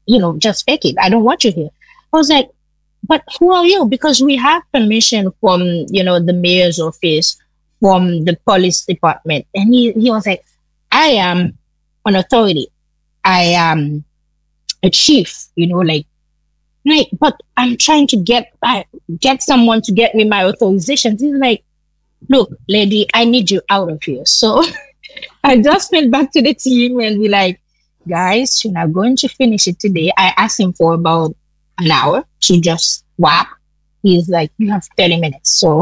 just fake it. I don't want you here. I was like, but who are you? Because we have permission from, the mayor's office, from the police department. And he was like, I am an authority. I am a chief, but I'm trying to get someone to get me my authorization. He's like, look, lady, I need you out of here. So I just went back to the team and be like, guys, you're not going to finish it today. I asked him for about an hour to just wrap. He's like, you have 30 minutes. So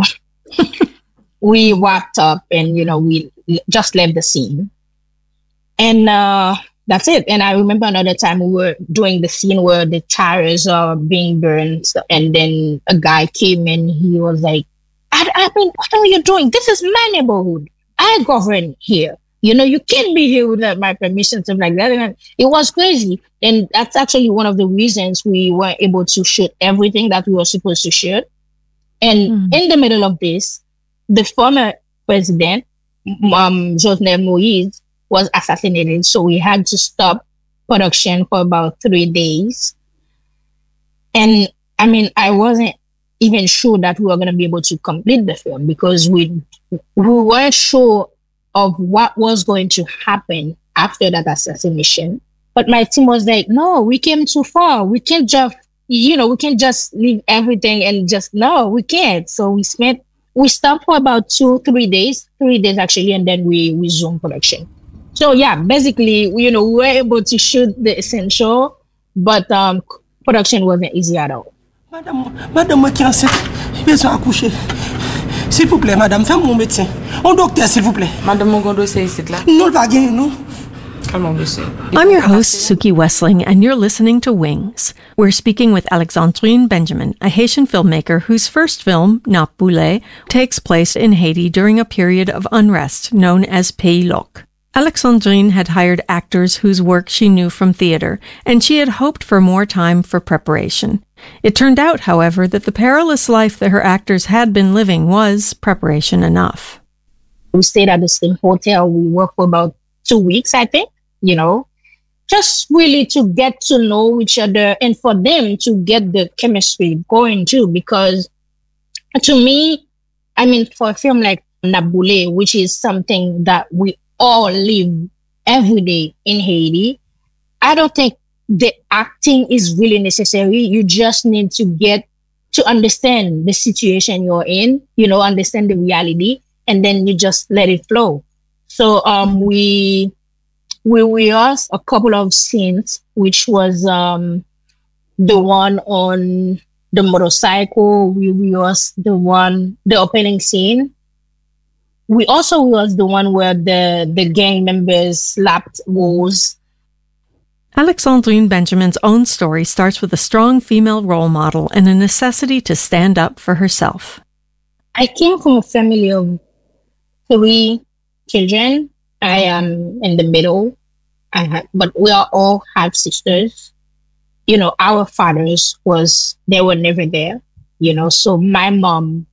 we wrapped up and, we just left the scene. And that's it. And I remember another time we were doing the scene where the tires are being burned. And then a guy came in. He was like, I mean, what are you doing? This is my neighborhood. I govern here. You can't be here without my permission, something like that. And it was crazy. And that's actually one of the reasons we weren't able to shoot everything that we were supposed to shoot. And in the middle of this, the former president, Jovenel Moïse, was assassinated. So we had to stop production for about 3 days. And I mean, I wasn't even sure that we were going to be able to complete the film because we weren't sure of what was going to happen after that assassination. But my team was like, no, we came too far. We can't just, we can't just leave everything and no, we can't. So we stopped for about 3 days actually, and then we resumed production. So yeah, basically, we were able to shoot the essential, but production wasn't easy at all. Madame, moi qui est enceinte, j'ai besoin d'accoucher. S'il vous plaît, madame, faites mon médecin. Un docteur, s'il vous plaît. Madame, mon dossier ici, là. Non, pas bien, non. I'm your host, Suki Wessling, and you're listening to Wings. We're speaking with Alexandrine Benjamin, a Haitian filmmaker whose first film, Nap Boulé, takes place in Haiti during a period of unrest known as Pays Loc. Alexandrine had hired actors whose work she knew from theater, and she had hoped for more time for preparation. It turned out, however, that the perilous life that her actors had been living was preparation enough. We stayed at the same hotel. We worked for about 2 weeks, I think, just really to get to know each other and for them to get the chemistry going too. Because to me, I mean, for a film like Nap Boulé, which is something that we all live every day in Haiti, I don't think the acting is really necessary. You just need to get to understand the situation you're in, understand the reality, and then you just let it flow. So we rehearsed a couple of scenes, which was the one on the motorcycle. We rehearsed the opening scene. We also rehearsed the one where the gang members slapped Rose. Alexandrine Benjamin's own story starts with a strong female role model and a necessity to stand up for herself. I came from a family of 3 children. I am in the middle, but we are all half sisters. Our fathers they were never there, so my mom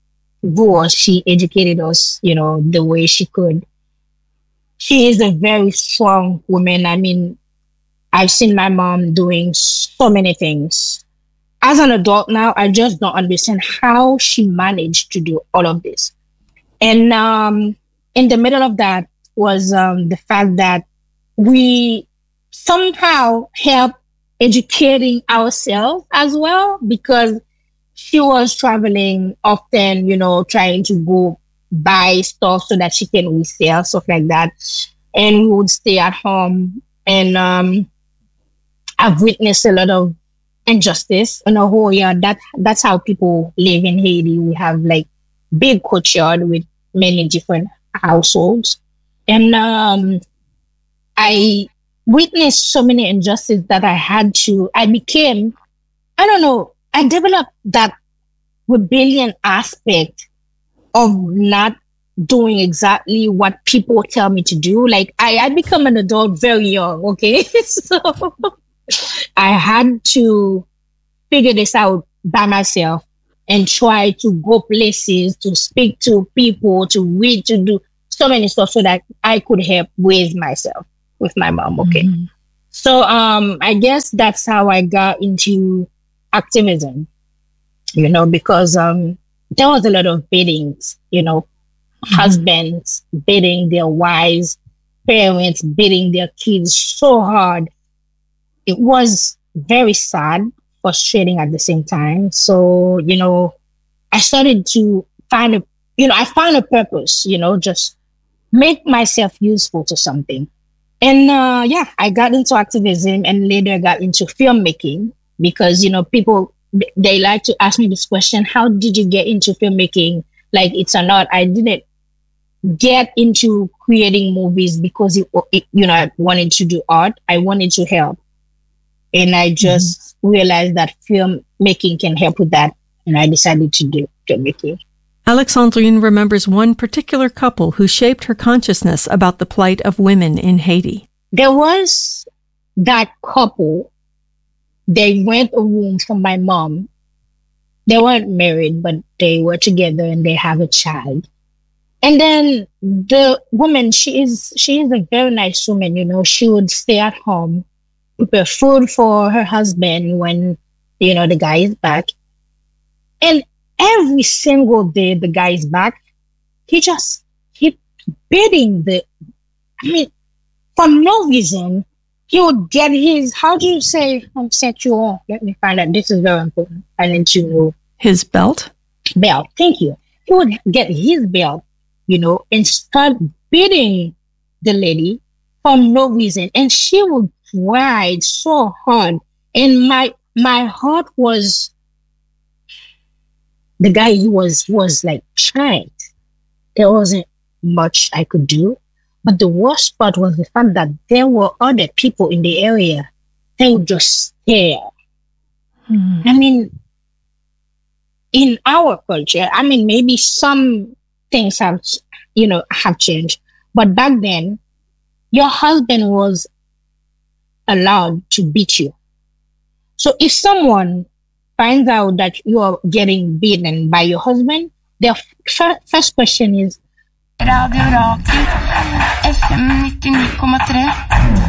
she educated us, the way she could. She is a very strong woman. I mean, I've seen my mom doing so many things. As an adult now, I just don't understand how she managed to do all of this. And in the middle of that was the fact that we somehow helped educating ourselves as well, because she was traveling often, trying to go buy stuff so that she can resell, stuff like that. And we would stay at home. And I've witnessed a lot of injustice in a whole year. That's how people live in Haiti. We have like big courtyard with many different households. And I witnessed so many injustices that I developed that rebellion aspect of not doing exactly what people tell me to do. Like I become an adult very young, okay? So I had to figure this out by myself and try to go places, to speak to people, to read, to do so many stuff so that I could help raise myself with my mom, okay? Mm-hmm. So I guess that's how I got into activism, because there was a lot of beatings, husbands beating their wives, parents beating their kids so hard. It was very sad, frustrating at the same time. So, I started to I found a purpose, just make myself useful to something. And I got into activism and later got into filmmaking because, people, they like to ask me this question, how did you get into filmmaking? Like it's an art. I didn't get into creating movies because I wanted to do art. I wanted to help. And I just realized that filmmaking can help with that. And I decided to do filmmaking. Alexandrine remembers one particular couple who shaped her consciousness about the plight of women in Haiti. There was that couple. They rent a room from my mom. They weren't married, but they were together and they have a child. And then the woman, she is a very nice woman, she would stay at home, prepare food for her husband when, the guy is back. And every single day the guy is back, he just keep beating for no reason. He would get his, how do you say, sexual? Let me find out. This is very important. I need to know. His belt? Belt. Thank you. He would get his belt, and start beating the lady for no reason. And she would cry so hard. And my heart was, the guy, he was like trying. There wasn't much I could do. But the worst part was the fact that there were other people in the area. They would just stare. I mean, in our culture, maybe some things have changed. But back then, your husband was allowed to beat you. So if someone finds out that you are getting beaten by your husband, their first question is, Radio Rakel, FM 99,3.